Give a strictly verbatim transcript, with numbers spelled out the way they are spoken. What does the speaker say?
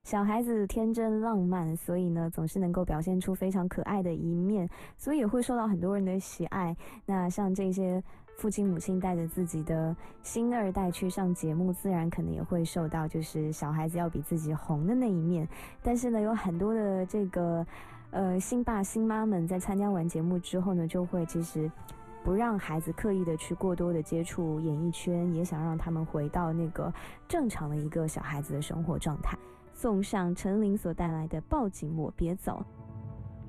小孩子天真浪漫，所以呢，总是能够表现出非常可爱的一面，所以也会受到很多人的喜爱。那像这些父亲母亲带着自己的新二代去上节目，自然可能也会受到就是小孩子要比自己红的那一面。但是呢，有很多的这个呃新爸新妈们在参加完节目之后呢，就会其实不让孩子刻意的去过多的接触演艺圈，也想让他们回到那个正常的一个小孩子的生活状态。送上陈琳所带来的《抱紧我别走》。